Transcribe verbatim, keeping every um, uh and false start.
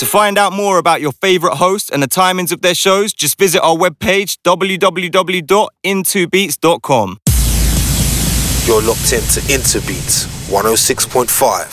To find out more about your favourite hosts and the timings of their shows, just visit our webpage, w w w dot into beats dot com. You're locked into Interbeats one oh six point five.